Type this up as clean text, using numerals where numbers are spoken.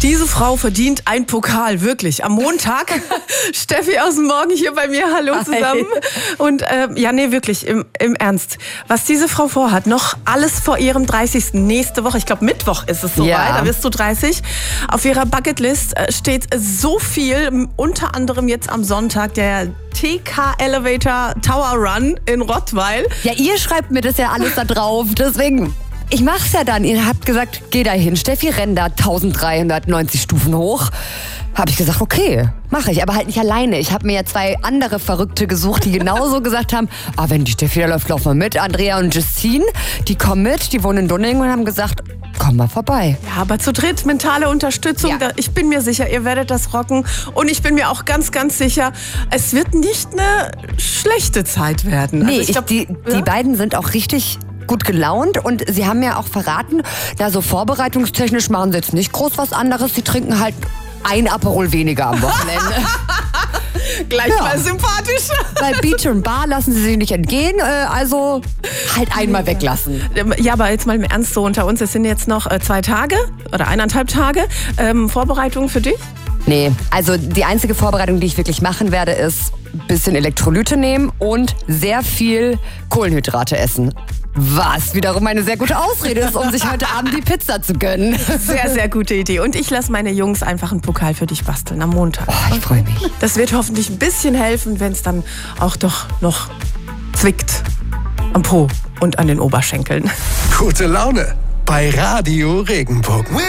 Diese Frau verdient ein Pokal, wirklich. Am Montag, Steffi aus dem Morgen hier bei mir, hallo zusammen. Und wirklich, im Ernst. Was diese Frau vorhat, noch alles vor ihrem 30. nächste Woche, ich glaube Mittwoch ist es soweit, da bist du 30. Auf ihrer Bucketlist steht so viel, unter anderem jetzt am Sonntag der TK Elevator Tower Run in Rottweil. Ja, ihr schreibt mir das ja alles da drauf, deswegen... Ich mach's ja dann. Ihr habt gesagt, geh da hin. Steffi rennt da 1390 Stufen hoch. Habe ich gesagt, okay, mache ich. Aber halt nicht alleine. Ich habe mir ja 2 andere Verrückte gesucht, die genauso gesagt haben, wenn die Steffi da läuft, laufen wir mit. Andrea und Justine, die kommen mit, die wohnen in Dunning und haben gesagt, komm mal vorbei. Ja, aber zu dritt, mentale Unterstützung. Ja. Ich bin mir sicher, ihr werdet das rocken. Und ich bin mir auch ganz, ganz sicher, es wird nicht eine schlechte Zeit werden. Nee, also die beiden sind auch richtig... gut gelaunt und sie haben mir auch verraten, so vorbereitungstechnisch machen sie jetzt nicht groß was anderes. Sie trinken halt ein Aperol weniger am Wochenende. Gleich mal sympathisch. Bei Beach und Bar lassen sie sich nicht entgehen, also halt einmal weglassen. Ja, aber jetzt mal im Ernst so unter uns, es sind jetzt noch 2 Tage oder 1,5 Tage. Vorbereitung für dich? Nee, also die einzige Vorbereitung, die ich wirklich machen werde, ist ein bisschen Elektrolyte nehmen und sehr viel Kohlenhydrate essen. Was wiederum eine sehr gute Ausrede ist, um sich heute Abend die Pizza zu gönnen. Sehr, sehr gute Idee. Und ich lasse meine Jungs einfach einen Pokal für dich basteln am Montag. Ich freue mich. Das wird hoffentlich ein bisschen helfen, wenn es dann auch doch noch zwickt am Po und an den Oberschenkeln. Gute Laune bei Radio Regenbogen.